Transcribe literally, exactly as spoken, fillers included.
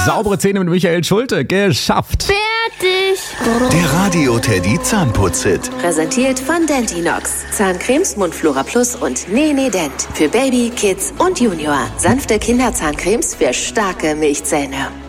Saubere Zähne mit Michael Schulte. Geschafft. Fertig. Der Radio Teddy Zahnputz-Hit. Präsentiert von Dentinox. Zahncremes, Mundflora Plus und Nene Dent. Für Baby, Kids und Junior. Sanfte Kinderzahncremes für starke Milchzähne.